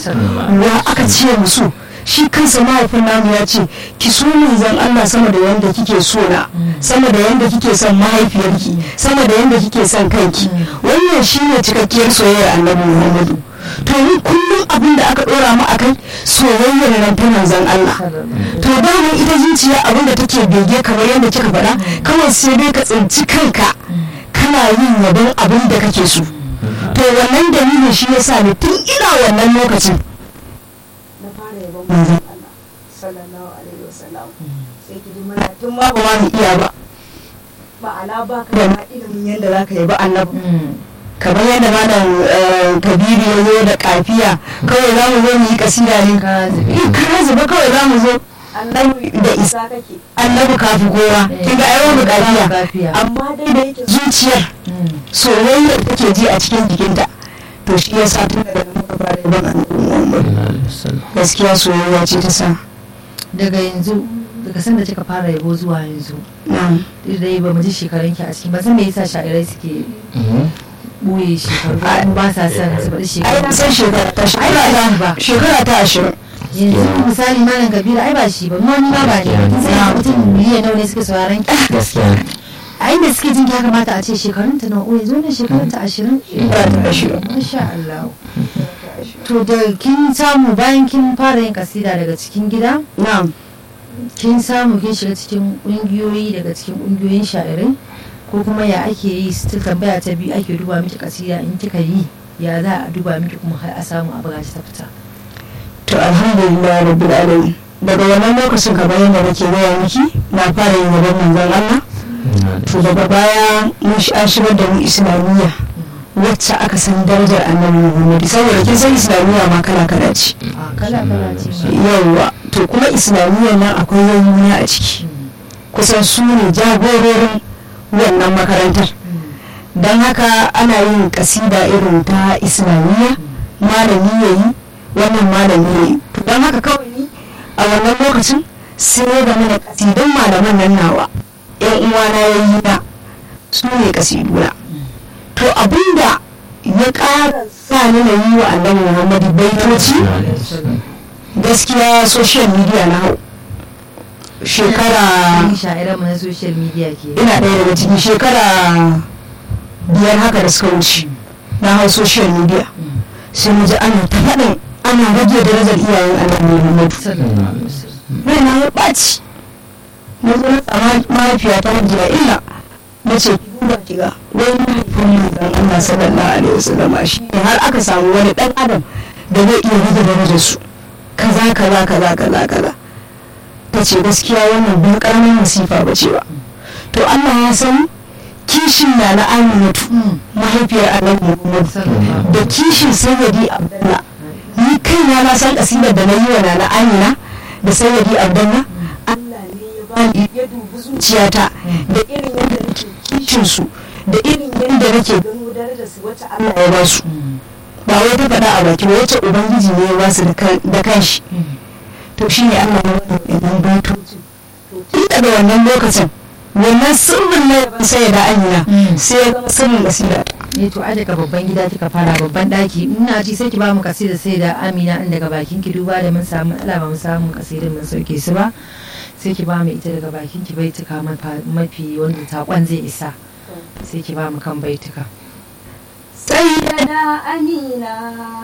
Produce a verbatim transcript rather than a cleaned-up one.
wa aka ce musu shi kansa mahaifin namu ya ce ki so manzon Allah sama da yanda kike so na sama da yanda kike son mahaifiyarki sama da yanda kike son kanki wannan shine cikakkiyar soyayyar Annabi Muhammadu to ni kullum abin da aka dora mu akai soyayyar nan ta manzon Allah to da mu ita zuciya abin da take bege kamar yanda kika faɗa kawai sai dai ka tsinci kanka kana yin yabon abin da kake so to wannan dalilin shi yasa ni tun ina wannan lokacin na fara yabon manzon Allah sallallahu alaihi wasallam sai ki ji mana tun ma ba mu iya ba ma'ana ba ka da ilimin yadda zaka yabi annabi kamar yadda malam kabiru ya zo da kafiya kawai za mu zo mu yi kasida ne kana zuba kawai za mu zo annabi da isa kake annabi kafi kowa kin ga ayyuka kafiya amma dai da yake zuciyar soyayyar take ji a cikin jikinta to shi yasa tun daga muka fara yaban annabi Muhammad gaskiya soyayya ce ta sa daga yanzu daga sanda kika fara yabo zuwa yanzu na'am dai ba mu ji shekarunki a cikin ba san me yasa sha'irai suke boye shekaru ba sa son su faɗi shekaru ai na san shekara ta shekara shekara ta ashirin yanzu misali malam kabiru ai ba shi ba mu wani ma ba ne kin sai mutum miliyan nawa ne suke sauraron ki gaskiya a inda suke jin ya kamata a ce shekarun ta nawa yanzu ne shekarun ta ashirin shekara ta ashirin masha Allah to da kin samu bayan kin fara yin kasida daga cikin gida na'am kin samu kin shiga cikin kungiyoyi daga cikin kungiyoyin sha'irai ko kuma ya ake yi still tambaya ta biyu ake duba miki kasida in kika yi ya za a duba miki kuma har a samu a buga ta fita to alhamdulillah rabbil alamin daga wannan lokacin kamar yadda nake gaya miki na fara yin gaban manzon Allah to daga baya mun an shigar da mu islamiyya wacce aka san darajar annabi Muhammad saboda kin san islamiyya ma kala kala ce kala kala ce yawa to kuma islamiyya nan akwai yayyuna a ciki kusan su ne jagororin wannan makarantar don haka ana yin kasida irin ta islamiyya malami yayi wannan malami yayi don haka kawai ni a wannan lokacin sai ya gama da kasidan malaman nan nawa yan uwana yayi na su ne kasiduna to abinda ya ƙara sa ni na yi wa annabi Muhammadu baitoci gaskiya social media na hau shekara sha'irar mu na social media ke ina ɗaya daga cikin shekara biyar haka da suka wuce na hau social media sai mu ji ana ta faɗin ana rage darajar iyayen annabi Muhammadu rai na ya ɓaci na zo na tsama mahaifiyata na jira illa na ce ki duba ki ga wai mahaifin manzon Allah sallallahu alaihi wasallam shi ne har aka samu wani ɗan adam da zai iya rage darajar su kaza kaza kaza kaza kaza ta ce gaskiya wannan bin karamin masifa ba ce ba to Allah ya san kishin na na Aminatu mahaifiyar Annabi Muhammad da kishin Sayyidi Abdullah ni kaina na san kasidar da na yi wa na Amina da Sayyidi Abdullah Allah ne ya bani ya dubi zuciyata da irin yadda nake kishin su da irin yadda nake gano darajar su wacce Allah ya ba su ba wai ta faɗa a baki wacce ubangiji ne ya ba su da kanshi to shi ne Allah ya wani idan baitoci tun daga wannan lokacin wannan sirrin na yaban sai da amina sai ya zama sirrin kasida ne to a daga babban gida kika fara babban daki ina ji sai ki ba mu kasida sai da amina in daga bakin ki duba da mun samu Allah ba mu samu kasidin mun sauke su ba sai ki ba mu ita daga bakin ki baituka mafi wanda takon zai isa sai ki ba mu kan baituka sai da amina